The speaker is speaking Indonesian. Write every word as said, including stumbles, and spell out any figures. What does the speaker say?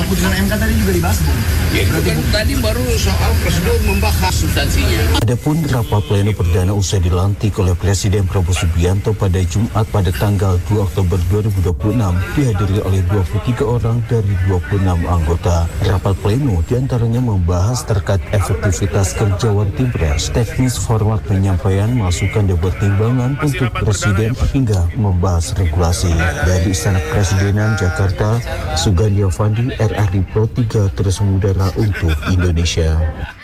putusan M K tadi juga dibahas, Bung? Ya, itu kan tadi baru soal prosedur membahas substansinya. Adapun rapat pleno perdana usai dilantik oleh Presiden Prabowo Subianto pada Jumat pada tanggal dua Oktober dua ribu dua puluh enam dihadiri oleh dua puluh tiga orang dari dua puluh enam anggota. Rapat pleno diantaranya membahas terkait efektivitas kerja One Team Press, teknis format penyampaian masukan dan pertimbangan untuk Presiden hingga membahas regulasi. Dari Istana Kepresidenan Jakarta, Sugandi Avandi, R R I Pro tiga terus mengudara untuk Indonesia.